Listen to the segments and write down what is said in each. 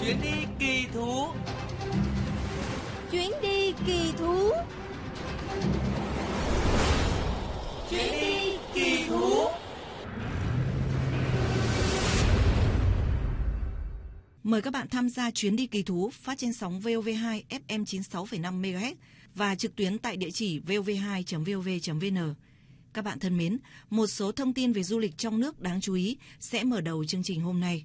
Chuyến đi kỳ thú. Chuyến đi kỳ thú. Chuyến đi kỳ thú. Mời các bạn tham gia chuyến đi kỳ thú phát trên sóng VOV2 FM 96,5 MHz và trực tuyến tại địa chỉ vov2.vov.vn. Các bạn thân mến, một số thông tin về du lịch trong nước đáng chú ý sẽ mở đầu chương trình hôm nay.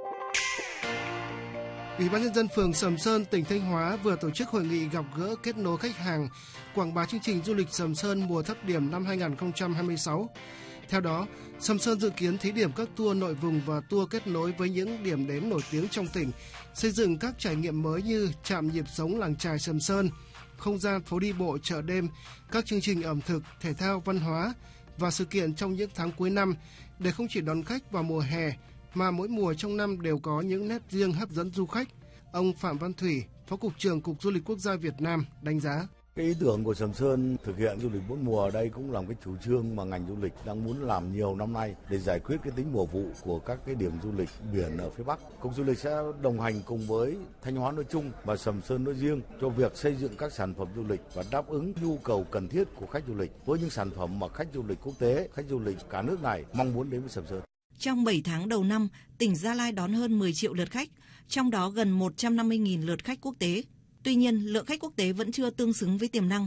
Ủy ban nhân dân phường Sầm Sơn, tỉnh Thanh Hóa vừa tổ chức hội nghị gặp gỡ kết nối khách hàng, quảng bá chương trình du lịch Sầm Sơn mùa thấp điểm năm 2026. Theo đó, Sầm Sơn dự kiến thí điểm các tour nội vùng và tour kết nối với những điểm đến nổi tiếng trong tỉnh, xây dựng các trải nghiệm mới như trạm nhịp sống làng chài Sầm Sơn, không gian phố đi bộ chợ đêm, các chương trình ẩm thực, thể thao, văn hóa và sự kiện trong những tháng cuối năm để không chỉ đón khách vào mùa hè mà mỗi mùa trong năm đều có những nét riêng hấp dẫn du khách. Ông Phạm Văn Thủy, Phó Cục trưởng Cục Du lịch Quốc gia Việt Nam đánh giá. Cái ý tưởng của Sầm Sơn thực hiện du lịch 4 mùa ở đây cũng là một cái chủ trương mà ngành du lịch đang muốn làm nhiều năm nay để giải quyết cái tính mùa vụ của các cái điểm du lịch biển ở phía Bắc. Cục Du lịch sẽ đồng hành cùng với Thanh Hóa nói chung và Sầm Sơn nói riêng cho việc xây dựng các sản phẩm du lịch và đáp ứng nhu cầu cần thiết của khách du lịch với những sản phẩm mà khách du lịch quốc tế, khách du lịch cả nước này mong muốn đến với Sầm Sơn. Trong 7 tháng đầu năm, tỉnh Gia Lai đón hơn 10 triệu lượt khách, trong đó gần 150.000 lượt khách quốc tế. Tuy nhiên, lượng khách quốc tế vẫn chưa tương xứng với tiềm năng